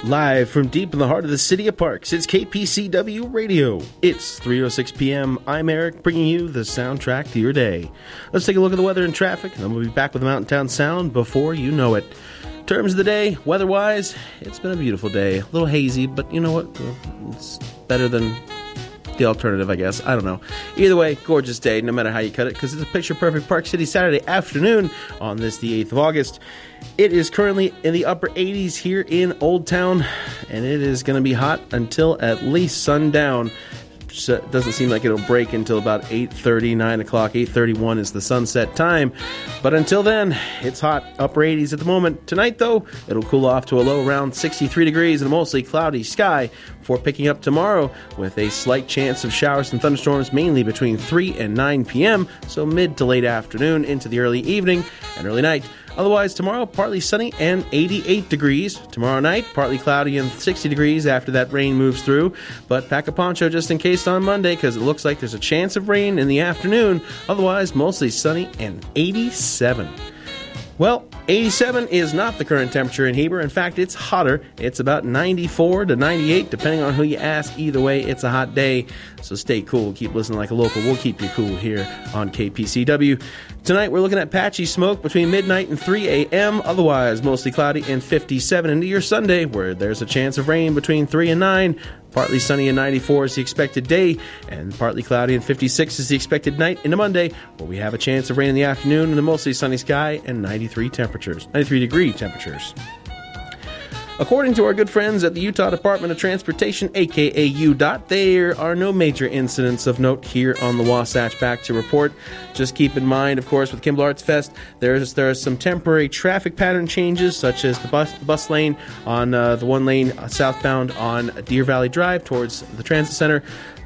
Live from deep in the heart of the city of Parks, it's KPCW Radio. It's 3:06 p.m. I'm Eric, bringing you the soundtrack to your day. Let's take a look at the weather and traffic, and then we'll be back with the Mountain Town Sound before you know it. Terms of the day, weather-wise, it's been a beautiful day. A little hazy, but you know what? It's better than the alternative, I guess. I don't know. Either way, gorgeous day, no matter how you cut it, because it's a picture-perfect Park City Saturday afternoon on this, the 8th of August. It is currently in the upper 80s here in Old Town, and it is going to be hot until at least sundown. It doesn't seem like it'll break until about 8:30, 9 o'clock. 8:31 is the sunset time. But until then, it's hot, upper 80s at the moment. Tonight, though, it'll cool off to a low around 63 degrees and a mostly cloudy sky before picking up tomorrow with a slight chance of showers and thunderstorms mainly between 3 and 9 p.m., so mid to late afternoon into the early evening and early night. Otherwise, tomorrow, partly sunny and 88 degrees. Tomorrow night, partly cloudy and 60 degrees after that rain moves through. But pack a poncho just in case on Monday, because it looks like there's a chance of rain in the afternoon. Otherwise, mostly sunny and 87. Well, 87 is not the current temperature in Heber. In fact, it's hotter. It's about 94 to 98, depending on who you ask. Either way, it's a hot day. So stay cool. Keep listening like a local. We'll keep you cool here on KPCW. Tonight, we're looking at patchy smoke between midnight and 3 a.m. Otherwise, mostly cloudy and 57 into your Sunday, where there's a chance of rain between 3 and 9. Partly sunny and 94 is the expected day, and partly cloudy and 56 is the expected night into Monday, where we have a chance of rain in the afternoon and a mostly sunny sky and 93 degree temperatures. According to our good friends at the Utah Department of Transportation, aka UDOT, there are no major incidents of note here on the Wasatch Back to report. Just keep in mind, of course, with Kimball Arts Fest, there are some temporary traffic pattern changes, such as the bus lane on the one lane southbound on Deer Valley Drive towards the Transit Center.